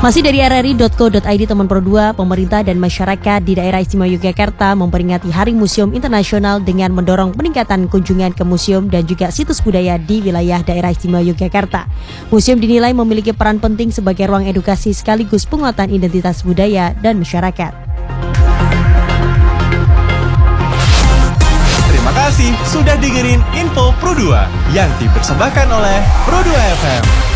Masih dari rri.co.id, teman Pro 2, pemerintah dan masyarakat di daerah istimewa Yogyakarta memperingati Hari Museum Internasional dengan mendorong peningkatan kunjungan ke museum dan juga situs budaya di wilayah daerah istimewa Yogyakarta. Museum dinilai memiliki peran penting sebagai ruang edukasi sekaligus penguatan identitas budaya dan masyarakat. Terima kasih sudah dengerin Info Pro 2 yang dipersembahkan oleh Pro 2 FM.